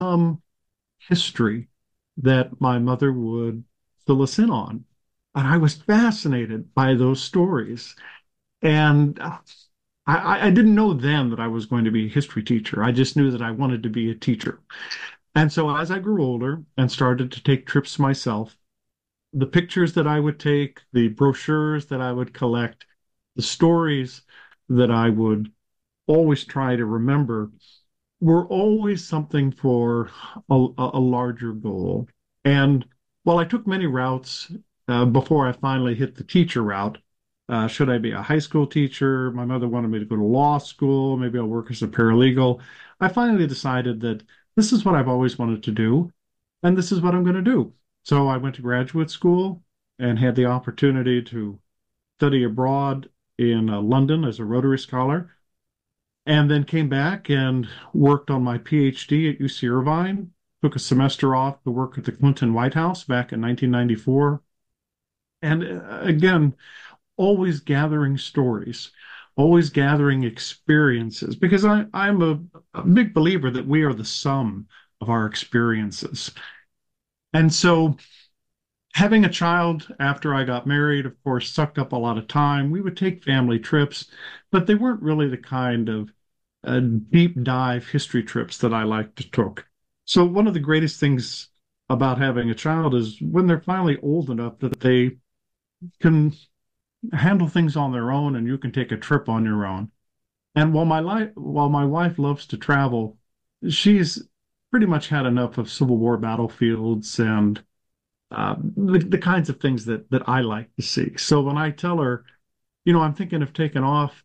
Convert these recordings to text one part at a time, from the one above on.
some history that my mother would fill us in on. And I was fascinated by those stories. And I didn't know then that I was going to be a history teacher. I just knew that I wanted to be a teacher. And so as I grew older and started to take trips myself, the pictures that I would take, the brochures that I would collect, the stories that I would always try to remember were always something for a larger goal. And while I took many routes before I finally hit the teacher route, should I be a high school teacher? My mother wanted me to go to law school. Maybe I'll work as a paralegal. I finally decided that this is what I've always wanted to do, and this is what I'm going to do. So I went to graduate school and had the opportunity to study abroad in London as a Rotary Scholar, and then came back and worked on my PhD at UC Irvine. Took a semester off to work at the Clinton White House back in 1994. And again, always gathering stories, always gathering experiences, because I'm a big believer that we are the sum of our experiences. And so having a child after I got married, of course, sucked up a lot of time. We would take family trips, but they weren't really the kind of deep dive history trips that I like to took. So one of the greatest things about having a child is when they're finally old enough that they can handle things on their own and you can take a trip on your own. And while my wife loves to travel, she's pretty much had enough of Civil War battlefields and the kinds of things that I like to see. So when I tell her, I'm thinking of taking off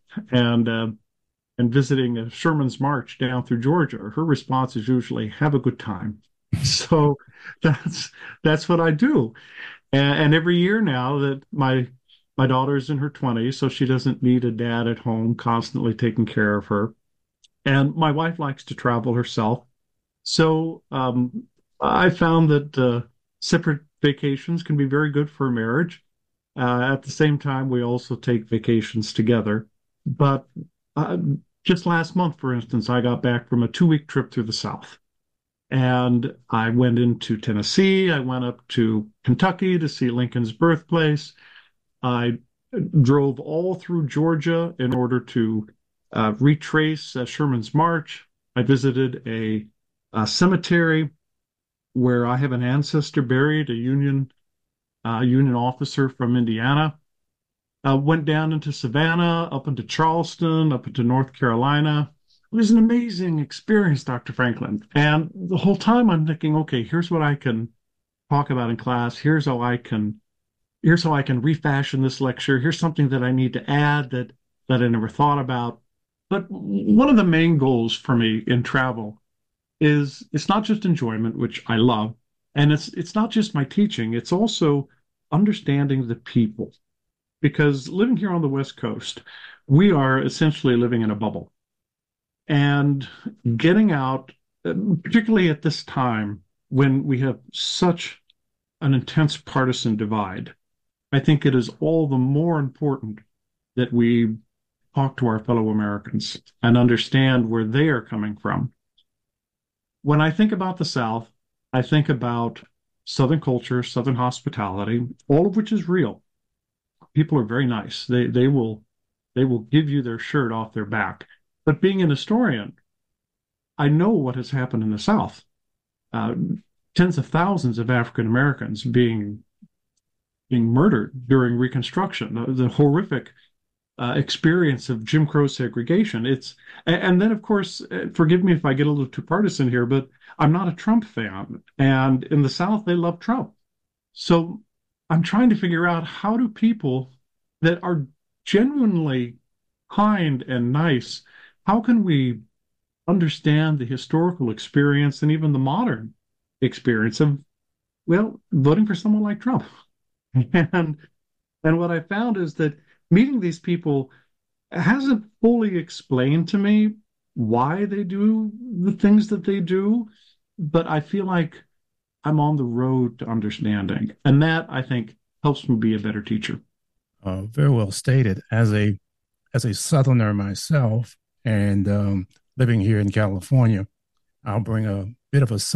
and visiting a Sherman's March down through Georgia, her response is usually, "Have a good time." So that's that's what I do. And every year now that my daughter's in her 20s, so she doesn't need a dad at home constantly taking care of her. And my wife likes to travel herself. So I found that separate vacations can be very good for a marriage. At the same time, we also take vacations together. But uh, just last month, for instance, I got back from a 2 week trip through the South. And I went into Tennessee. I went up to Kentucky to see Lincoln's birthplace. I drove all through Georgia in order to retrace Sherman's March. I visited a cemetery where I have an ancestor buried, a Union officer from Indiana. Went down into Savannah, up into Charleston, up into North Carolina. It was an amazing experience, Dr. Franklin. And the whole time I'm thinking, okay, here's what I can talk about in class. Here's how I can refashion this lecture. Here's something that I need to add that I never thought about. But one of the main goals for me in travel is it's not just enjoyment, which I love, and it's not just my teaching, it's also understanding the people. Because living here on the West Coast, we are essentially living in a bubble. And getting out, particularly at this time when we have such an intense partisan divide, I think it is all the more important that we talk to our fellow Americans and understand where they are coming from. When I think about the South, I think about Southern culture, Southern hospitality, all of which is real. People are very nice. They will give you their shirt off their back. But being an historian, I know what has happened in the South. Uh, Tens of thousands of African Americans being murdered during Reconstruction, the horrific experience of Jim Crow segregation. And then, of course, forgive me if I get a little too partisan here, but I'm not a Trump fan. And in the South, they love Trump. So I'm trying to figure out how do people that are genuinely kind and nice, how can we understand the historical experience and even the modern experience of, well, voting for someone like Trump? And and what I found is that meeting these people hasn't fully explained to me why they do the things that they do, but I feel like I'm on the road to understanding. And that I think helps me be a better teacher. Very well stated. As a Southerner myself, and living here in California, I'll bring a bit of a